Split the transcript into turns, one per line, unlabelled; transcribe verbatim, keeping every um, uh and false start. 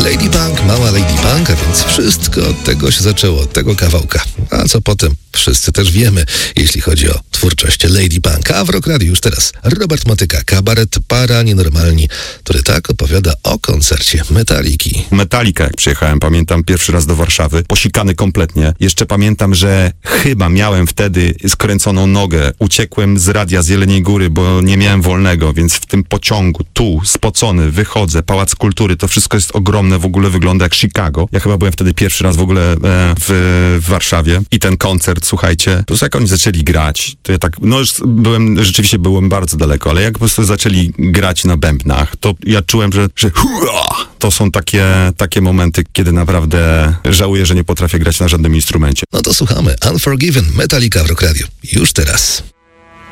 Lady Punk, mała Lady Punk, a więc wszystko od tego się zaczęło, od tego kawałka. A co potem? Wszyscy też wiemy, jeśli chodzi o twórczość Lady Punk. A w Rock Radio już teraz Robert Motyka, kabaret Para Nienormalni, który tak opowiada o koncercie Metaliki.
Metallica, jak przyjechałem, pamiętam pierwszy raz do Warszawy, posikany kompletnie. Jeszcze pamiętam, że chyba miałem wtedy skręconą nogę. Uciekłem z radia z Jeleniej Góry, bo nie miałem wolnego, więc w tym pociągu, tu, spocony, wychodzę, Pałac Kultury, to wszystko jest ogromne, w ogóle wygląda jak Chicago. Ja chyba byłem wtedy pierwszy raz w ogóle e, w, w Warszawie i ten koncert, słuchajcie, po prostu jak oni zaczęli grać, to ja tak, no już byłem, rzeczywiście byłem bardzo daleko, ale jak po prostu zaczęli grać na bębnach, to ja czułem, że, że hurra! To są takie, takie momenty, kiedy naprawdę żałuję, że nie potrafię grać na żadnym instrumencie.
No to słuchamy. Unforgiven, Metallica w Rock Radio. Już teraz.